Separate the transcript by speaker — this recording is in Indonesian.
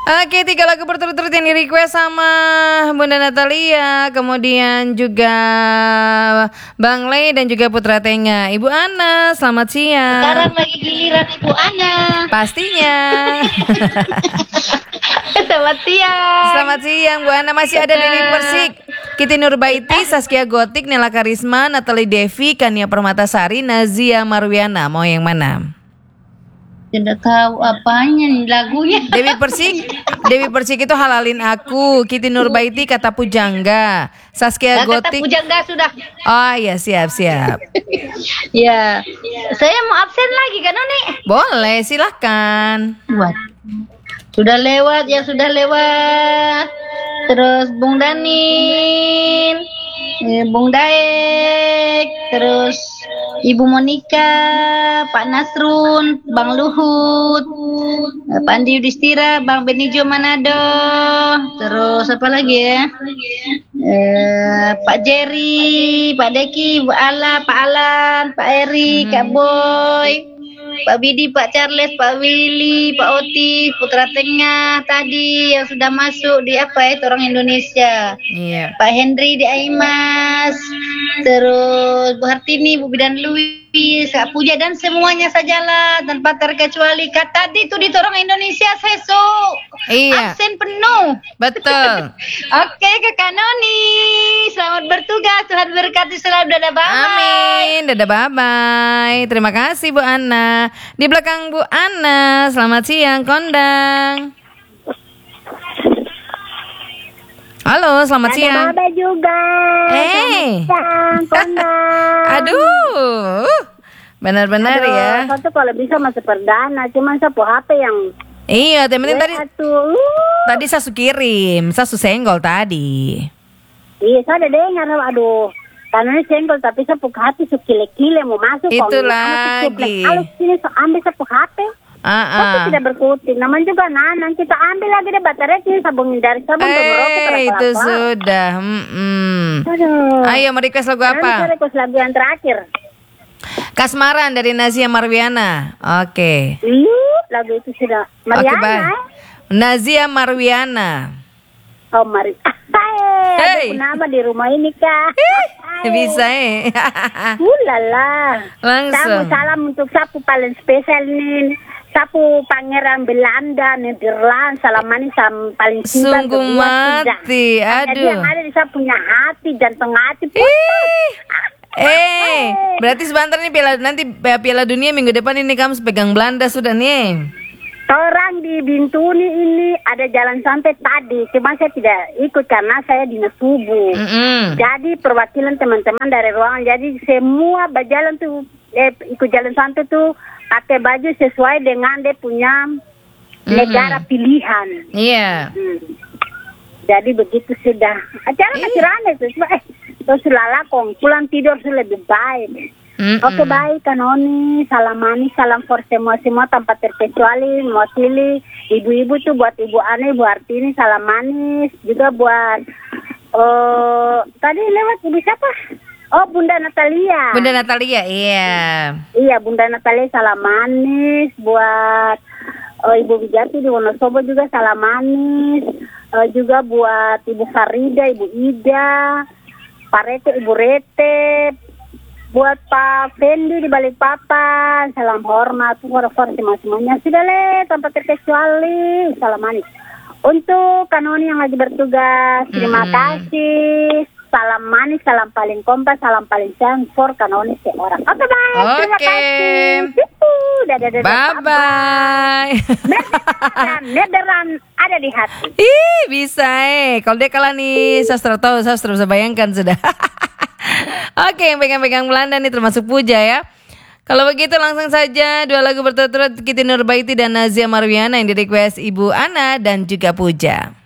Speaker 1: Oke, 3 lagu berturut-turut yang di request sama Bunda Natalia, kemudian juga Bang Lei dan juga Putra Tenga. Ibu Ana, selamat siang.
Speaker 2: Sekarang lagi giliran Ibu Ana.
Speaker 1: Pastinya.
Speaker 2: Selamat siang.
Speaker 1: Selamat siang Bu Ana, masih ada Dewi Persik, Kiti Nurbaiti, Saskia Gotik, Nela Karisma, Natali Devi, Kania Permatasari, Nazia Marwiana. Mau yang mana?
Speaker 2: Tidak tahu apanya nih lagunya.
Speaker 1: Dewi Persik itu Halalin Aku, Kiti Nurbaiti Kata Pujangga, Saskia
Speaker 2: Kata
Speaker 1: Gotik.
Speaker 2: Pujangga sudah.
Speaker 1: Oh iya, siap.
Speaker 2: Ya, saya mau absen lagi kan nih.
Speaker 1: Boleh, silahkan.
Speaker 2: Buat. Sudah lewat. Terus Bung Danin, Bung Daek, terus Ibu Monika, Pak Nasrun, Bang Luhut, Pak Andi Yudhistira, Bang Benijo Manado, terus apa lagi ya? Pak Jerry, Pak Deki, Bu Ala, Pak Alan, Pak Eri, Kak Boy, Pak Bidi, Pak Charles, Pak Willy, Pak Oti, Putra Tengah tadi yang sudah masuk di apa itu orang Indonesia.
Speaker 1: Iya.
Speaker 2: Pak Henry di Aimas, terus Bu Hartini, Bu Bidan Louis, Kak Puja dan semuanya sajalah tanpa terkecuali. Kak tadi itu di orang Indonesia sesuk.
Speaker 1: Iya.
Speaker 2: Absen penuh.
Speaker 1: Betul.
Speaker 2: Oke, Kak Noni. Selamat bertugas. Tuhan berkati selalu. Dadah, bye.
Speaker 1: Amin. Dadah, bye-bye. Terima kasih Bu Ana. Di belakang Bu Ana, selamat siang, kondang. Halo, selamat siang.
Speaker 3: Ada juga. Siang, kondang.
Speaker 1: Aduh. Benar-benar ya.
Speaker 3: Satu kalau bisa masuk perdana, cuman sapu HP yang
Speaker 1: Iya, temen tadi
Speaker 3: tuh.
Speaker 1: tadi Sasu kirim, Sasu senggol tadi.
Speaker 3: Iya, saya ada dengar, aduh. Karena ini senggol tapi sapu HP sekile-kile mau masuk.
Speaker 1: Itu
Speaker 3: kok,
Speaker 1: lagi.
Speaker 3: Kalau sini ambil sapu HP. Tapi tidak berkutik. Namanya juga nanan. Kita ambil lagi deh baterai sini sabungin dari sabun ke merokok.
Speaker 1: Itu sudah.
Speaker 3: Aduh.
Speaker 1: Ayo, mau request lagu apa?
Speaker 3: Saya request lagu yang terakhir.
Speaker 1: Kasmaran dari Nazia Marwiana. Oke.
Speaker 3: Lagu itu sudah.
Speaker 1: Oke,
Speaker 3: Mariana.
Speaker 1: bye. Nazia Marwiana.
Speaker 3: Oh, Mari. Hey. Kenapa di rumah ini, Kak?
Speaker 1: Bisa
Speaker 3: Lala.
Speaker 1: Langsung.
Speaker 3: Salam untuk sapu paling spesial nih. Sapu Pangeran Belanda, Nederland, salam manis paling simpel.
Speaker 1: Sungguh mati, aduh.
Speaker 3: Yang ada di sapunya hati, jantung hati.
Speaker 1: Berarti sebentar nih Piala Dunia minggu depan ini kamu pegang Belanda sudah nih.
Speaker 3: Orang di Bintuni ini ada jalan sampai tadi, cuma saya tidak ikut karena saya dinas subuh. Jadi perwakilan teman-teman dari ruangan, jadi semua berjalan tuh, ikut jalan sampai tuh pakai baju sesuai dengan dia punya negara pilihan.
Speaker 1: Iya.
Speaker 3: Jadi begitu sudah. Acara masih ramai tuh, terus lalakong pulang tidur sudah lebih baik. Oke, baik Kanoni, salam manis, salam for semua tanpa terkecuali, mewakili ibu-ibu tuh buat Ibu Ana, Ibu Artini, salam manis juga buat tadi lewat ibu siapa? Oh, Bunda Natalia.
Speaker 1: Bunda Natalia, iya.
Speaker 3: Iya, Bunda Natalia salam manis buat Ibu Wijati di Wonosobo juga salam manis. Juga buat Ibu Farida, Ibu Ida, Pak Rete, Ibu Rete. Buat Pak Fendi di Balikpapan, salam hormat, for semuanya sudah tanpa terkecuali, salam manis. Untuk Kanoni yang lagi bertugas, terima kasih. Salam manis, salam paling kompas, salam paling sayang for Kanoni seorang. Oke, bye. Terima kasih.
Speaker 1: Bye-bye.
Speaker 3: Nederland ada di hati.
Speaker 1: Bisa kalau dia kalah nih sastra bisa bayangkan sudah. Oke, yang pegang-pegang Belanda nih termasuk Puja ya. Kalau begitu langsung saja 2 lagu berturut-turut Kiti Nurbaiti dan Nazia Marwiana yang di request Ibu Ana dan juga Puja.